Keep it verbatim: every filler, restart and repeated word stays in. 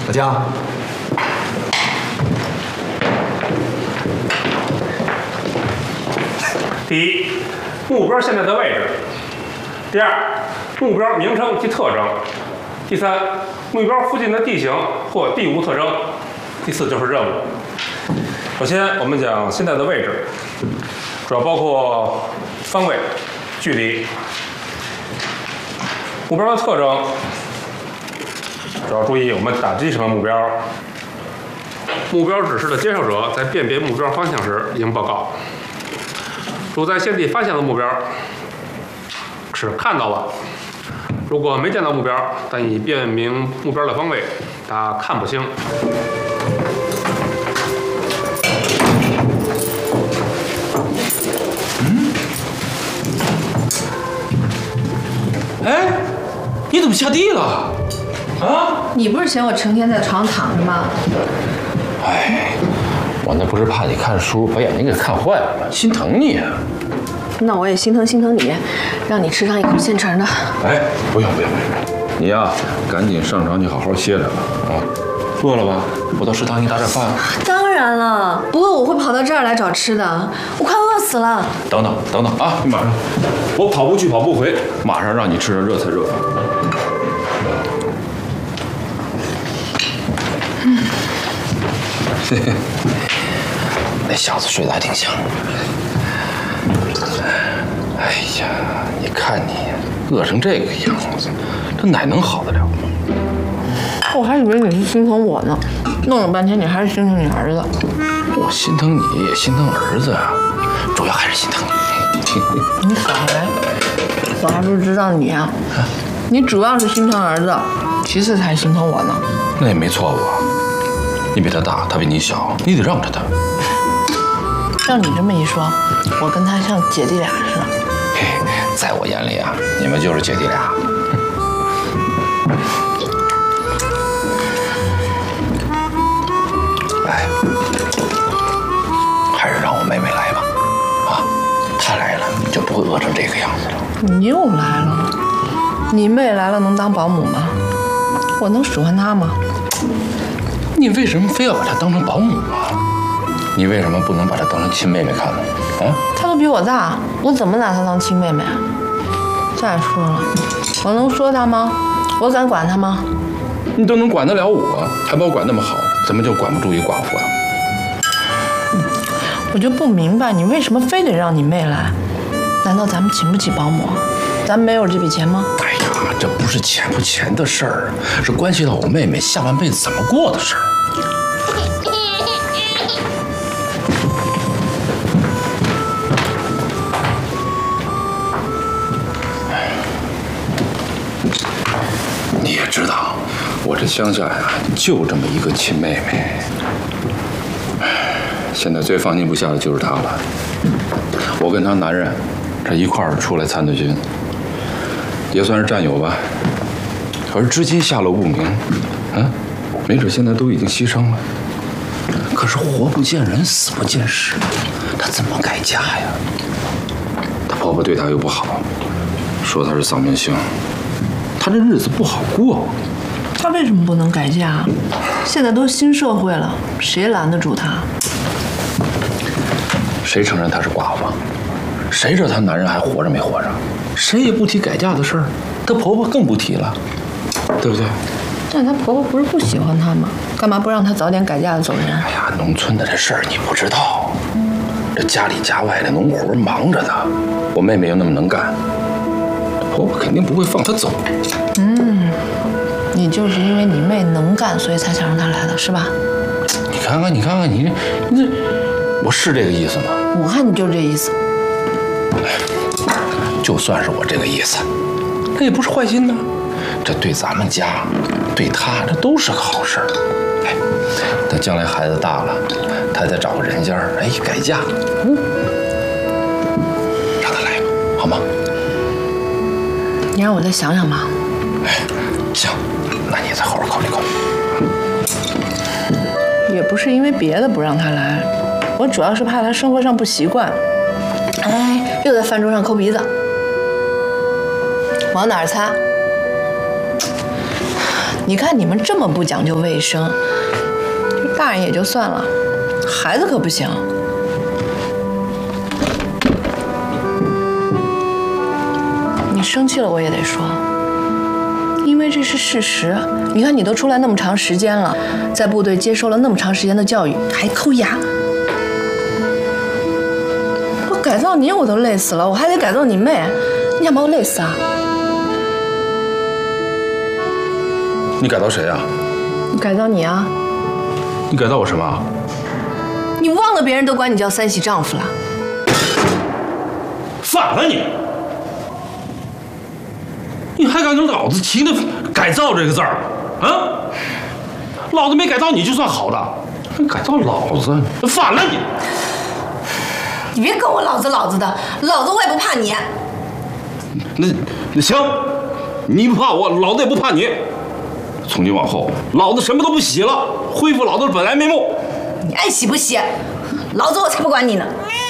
老姜。 第一，目标现在的位置；第二，目标名称及特征；第三，目标附近的地形或地物特征；第四就是任务。首先，我们讲现在的位置，主要包括方位、距离。目标的特征，主要注意我们打击什么目标。目标指示的接受者在辨别目标方向时应报告。主在现地发现的目标是看到了，如果没见到目标，但已辨明目标的方位，他看不清。 嗯？哎，你怎么下地了？啊？ 你不是嫌我成天在床上躺着吗？ 哎，我那不是怕你看书把眼睛给看坏了，心疼你啊。 那我也心疼心疼你，让你吃上一口现成的。 哎，不用不用不用，你呀，赶紧上床去好好歇着吧啊！饿了吧？我到食堂给你打点饭。 当然了，不饿我会跑到这儿来找吃的，我快饿死了。 等等等等啊！你马上，我跑步去跑步回，马上让你吃上热菜热饭。嗯，嘿嘿，那小子睡得还挺香。哎呀，你看你饿成这个样子，这哪能好得了？ 我还以为你是心疼我呢，弄了半天你还是心疼你儿子。 我心疼你也心疼儿子啊，主要还是心疼你。 你少来，我还不知道你啊。你主要是心疼儿子，其次才心疼我呢。 那也没错误啊，你比他大，他比你小，你得让着他。 照你这么一说，我跟他像姐弟俩似的。 嘿，在我眼里啊，你们就是姐弟俩。哎，还是让我妹妹来吧，啊，她来了你就不会饿成这个样子了。 你又来了，你妹来了能当保姆吗？我能使唤她吗？ 你为什么非要把她当成保姆啊？你为什么不能把她当成亲妹妹看呢？啊？ 她都比我大，我怎么拿她当亲妹妹啊？再说了，我能说她吗？我敢管她吗？ 你都能管得了我，还把我管那么好，怎么就管不住一寡妇啊？ 我就不明白你为什么非得让你妹来？难道咱们请不起保姆？咱们没有这笔钱吗？ 哎呀，这不是钱不钱的事儿，是关系到我妹妹下半辈子怎么过的事儿。你也知道，我这乡下呀，就这么一个亲妹妹。现在最放心不下的就是她了。我跟她男人，这一块儿出来参的军，也算是战友吧。可是至今下落不明，啊，没准现在都已经牺牲了。可是活不见人，死不见尸，她怎么改嫁呀？她婆婆对她又不好，说她是丧门星。她这日子不好过。 她为什么不能改嫁？现在都新社会了，谁拦得住她？ 谁承认她是寡妇？谁知道她男人还活着没活着？谁也不提改嫁的事儿，她婆婆更不提了，对不对？ 但她婆婆不是不喜欢她吗？干嘛不让她早点改嫁的走人？ 哎呀，农村的这事儿你不知道，这家里家外的农活忙着呢。我妹妹又那么能干，婆婆肯定不会放她走。 嗯，你就是因为你妹能干，所以才想让她来的是吧？ 你看看，你看看，你你这，我是这个意思吗？ 我看你就是这意思。 就算是我这个意思，那也不是坏心呢。这对咱们家，对她，这都是个好事儿。哎，等将来孩子大了，她再找个人家，哎，改嫁，嗯，让她来吧，好吗？ 你让我再想想吧。 哎，行，那你再好好考虑考虑。 也不是因为别的不让她来，我主要是怕她生活上不习惯。哎，又在饭桌上抠鼻子，往哪儿擦？ 你看你们这么不讲究卫生，大人也就算了，孩子可不行。你生气了我也得说，因为这是事实。你看你都出来那么长时间了，在部队接受了那么长时间的教育，还抠牙。我改造你我都累死了，我还得改造你妹，你想把我累死啊？ 你改造谁啊？ 改造你啊！ 你改造我什么？ 你忘了别人都管你叫三喜丈夫了？ 反了你！你还敢跟老子提那改造这个字儿啊？老子没改造你就算好的， 还改造老子？ 反了你！ 你别跟我老子老子的，老子我也不怕你。 那那行，你不怕我，老子也不怕你。 从今往后， 老子什么都不洗了，恢复老子的本来面目。 你爱洗不洗，老子我才不管你呢。